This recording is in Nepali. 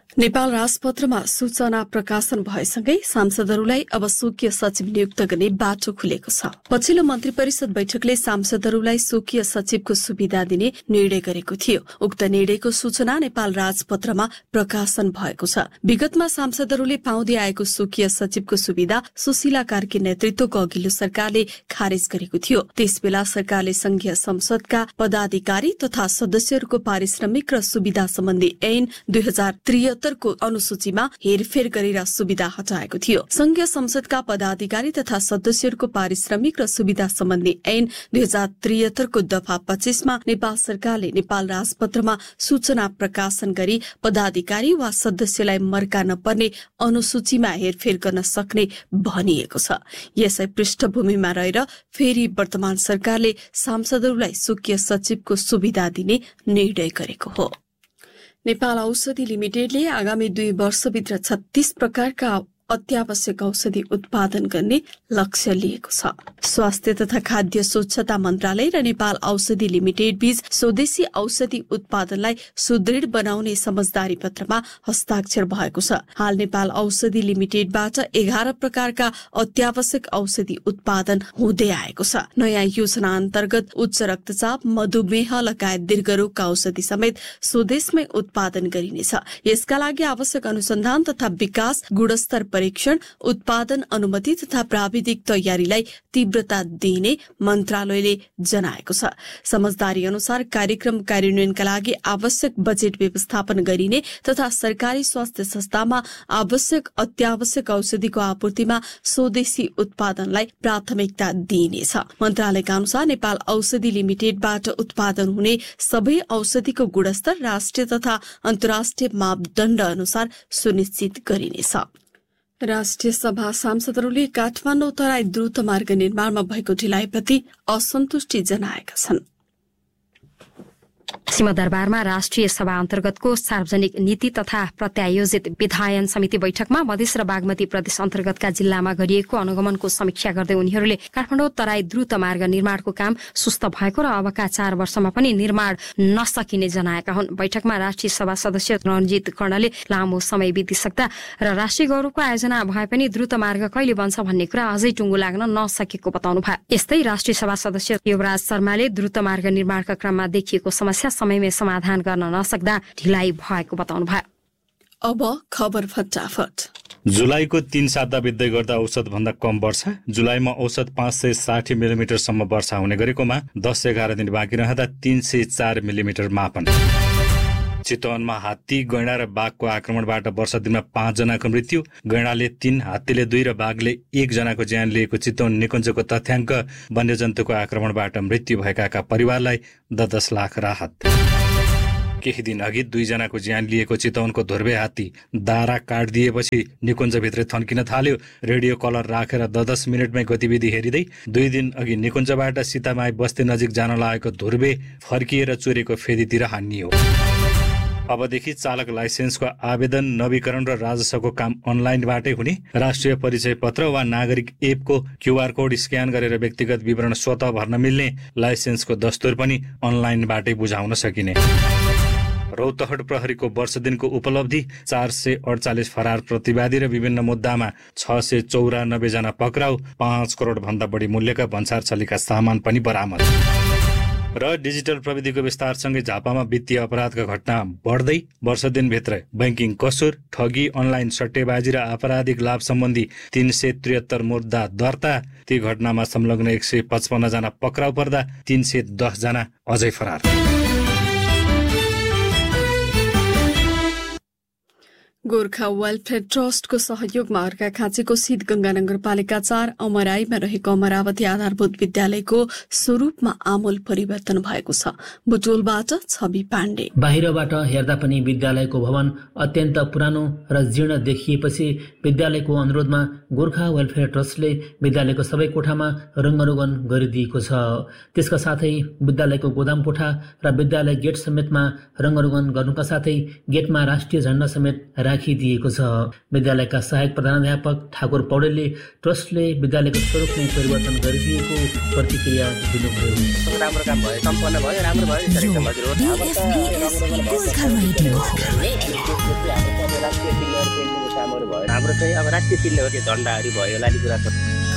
नेपाल राजपत्रमा सूचना प्रकाशन भएसँगै सांसदहरूलाई अब स्वकीय सचिव नियुक्त गर्ने बाटो खुलेको छ। पछिल्लो मन्त्री परिषद बैठकले सांसदहरूलाई स्वकीय सचिवको सुविधा दिने निर्णय गरेको थियो। उक्त निर्णयको सूचना नेपाल राजपत्रमा प्रकाशन भएको छ। विगतमा सांसदहरूले पाउँदै आएको स्वकीय सचिवको सुविधा सुशीला कार्की नेतृत्वको अघिल्लो सरकारले खारेज गरेको थियो। त्यसबेला सरकारले संघीय संसदका पदाधिकारी तथा सदस्यहरूको पारिश्रमिक र सुविधा सम्बन्धी ऐन 2073 को अनुसूचीमा हेरफेर गरेर सुविधा हटाएको थियो। संघीय संसदका पदाधिकारी तथा सदस्यहरूको पारिश्रमिक र सुविधा सम्बन्धी ऐन 2073 को दफा 25 मा नेपाल सरकारले नेपाल राजपत्रमा सूचना प्रकाशन गरी पदाधिकारी वा सदस्यलाई मर्का नपर्ने अनुसूचीमा हेरफेर गर्न सक्ने भनिएको छ। यसै पृष्ठभूमिमा रहेर फेरि वर्तमान सरकारले सांसदहरूलाई स्वकीय सचिवको सुविधा दिने निर्णय गरेको हो। नेपाल औषधि लिमिटेडले आगामी 2 वर्षभित्र 36 प्रकारका अत्यावश्यक औषधि उत्पादन गर्ने लक्ष्य लिएको छ। स्वास्थ्य तथा खाद्य स्वच्छता मन्त्रालय र नेपाल औषधि लिमिटेड बीच स्वदेशी औषधि उत्पादनलाई सुदृढ बनाउने समझदारी पत्रमा हस्ताक्षर भएको छ। हाल नेपाल औषधि लिमिटेडबाट 11 प्रकारका अत्यावश्यक औषधि उत्पादन हुँदै आएको छ। नयाँ योजना अन्तर्गत उच्च रक्तचाप, मधुमेह लगायत दीर्घरोगका औषधि समेत स्वदेशमै उत्पादन गरिनेछ। यसका लागि आवश्यक अनुसन्धान तथा विकास, गुणस्तर परीक्षण, उत्पादन अनुमति तथा प्राविधिक तयारीलाई तीव्रता दिने मन्त्रालयले जनाएको छ। समझदारी अनुसार कार्यक्रम कार्यान्वयनका लागि आवश्यक बजेट व्यवस्थापन गरिने तथा सरकारी स्वास्थ्य संस्थामा आवश्यक अत्यावश्यक औषधिको आपूर्तिमा स्वदेशी उत्पादनलाई प्राथमिकता दिइनेछ। मन्त्रालयका अनुसार नेपाल औषधि लिमिटेडबाट उत्पादन हुने सबै औषधिको गुणस्तर राष्ट्रिय तथा अन्तर्राष्ट्रिय मापदण्ड अनुसार सुनिश्चित गरिनेछ। राष्ट्रिय सभा सांसदहरूले काठमाडौँ तराई द्रुत मार्ग निर्माणमा भएको ढिलाइप्रति असन्तुष्टि जनाएका छन्। सिंहदरबारमा राष्ट्रिय सभा अन्तर्गतको सार्वजनिक नीति तथा प्रत्यायोजित विधायन समिति बैठकमा मधेस र बागमती प्रदेश अन्तर्गतका जिल्लामा गरिएको अनुगमनको समीक्षा गर्दै उनीहरूले काठमाडौँ तराई द्रुत मार्ग निर्माणको काम सुस्त भएको र अबका 4 वर्षमा पनि निर्माण नसकिने जनाएका हुन्। बैठकमा राष्ट्रिय सभा सदस्य रणजित कर्णले लामो समय बितिसक्दा र राष्ट्रिय गौरवको आयोजना भए पनि द्रुत मार्ग कहिले बन्छ भन्ने कुरा अझै टुङ्गो लाग्न नसकेको बताउनु भयो। यस्तै राष्ट्रिय सभा सदस्य युवराज शर्माले द्रुत मार्ग निर्माणका क्रममा देखिएको समस्या समयमै समाधान गर्न नसक्दा ढिलाइ भएको बताउनु भयो। अब खबर फटाफट। जुलाईको 3 साता बित्दै गर्दा औसत भन्दा कम वर्षा। जुलाईमा औसत 560 मिलिमिटर सम्म वर्षा हुने गरेकोमा 10-11 दिन बाँकी रहँदा 304 मिलिमिटर मापन। चितवनमा हात्ती, गैंडा र बाघको आक्रमणबाट वर्ष दिनमा 5 जनाको मृत्यु। गैंडाले 3, हात्तीले 2 र बाघले 1 जनाको ज्यान लिएको चितवन निकुञ्जको तथ्याङ्क। वन्यजन्तुको आक्रमणबाट मृत्यु भएकाका परिवारलाई 10 लाख राहत। केही दिन अघि 2 जनाको ज्यान लिएको चितवनको धुर्वे हात्ती दारा काटिदिएपछि निकुञ्जभित्रै थन्किन थाल्यो। रेडियो कलर राखेर 10 मिनटमै गतिविधि हेरिँदै 2 दिन अघि निकुञ्जबाट सीतामाई बस्ती नजिक जान लागेको धुर्वे फर्किएर चोरेको फेदीतिर हानियो। अबदेखि चालक लाइसेन्सको आवेदन, नवीकरण र राजस्वको काम अनलाइनबाटै हुने। राष्ट्रिय परिचय पत्र वा नागरिक एपको QR कोड स्क्यान गरेर व्यक्तिगत विवरण स्वतः भर्न मिल्ने। लाइसेन्सको दस्तुर पनि अनलाइनबाटै बुझाउन सकिने। रौतहट प्रहरीको वर्ष दिनको उपलब्धि 448 फरार प्रतिवादी र विभिन्न मुद्दामा 694 जना पक्राउ। 5 करोड भन्दा बढी मूल्यका भन्सार छलीका सामान पनि बरामद। र डिजिटल प्रविधिको विस्तारसँगै झापामा वित्तीय अपराधका घटना बढ्दै। वर्ष दिनभित्र बैंकिङ कसुर, ठगी, अनलाइन सट्टेबाजी र आपराधिक लाभ सम्बन्धी 373 मुद्दा दर्ता। ती घटनामा संलग्न 155 जना पक्राउ पर्दा 310 जना अझै फरार। गोर्खा वेलफेयर ट्रस्टको सहयोगमा अर्घाखाँचीको सिद्धगंगा नगरपालिका 4 अमराईमा रहेको अमरावती आधारभूत विद्यालयको स्वरूपमा आमूल परिवर्तन भएको छ। बुटोलबाट छवि पाण्डे। बाहिरबाट हेर्दा पनि विद्यालयको भवन अत्यन्त पुरानो र जीर्ण देखिएपछि विद्यालयको अनुरोधमा गोर्खा वेलफेयर ट्रस्टले विद्यालयको सबै कोठामा रङ्गरोगन गरिदिएको छ। त्यसका साथै विद्यालयको गोदाम कोठा र विद्यालय गेट समेतमा रङ्गरोगन गर्नुका साथै गेटमा राष्ट्रिय झण्डा समेत राखिदिएको छ। विद्यालयका सहायक प्रधानाध्यापक ठाकुर पौडेलले ट्रस्टले विद्यालयको स्वरूप नै परिवर्तन गरिदिएको प्रतिक्रिया दिनुभयो। राम्रो काम भयो, सम्पन्न भयो, राम्रो भयो। कामहरू भयो। हाम्रो चाहिँ अब राष्ट्रिय चिन्ह हो, त्यो झन्डाहरू भयो, लाली गुराँसहरू।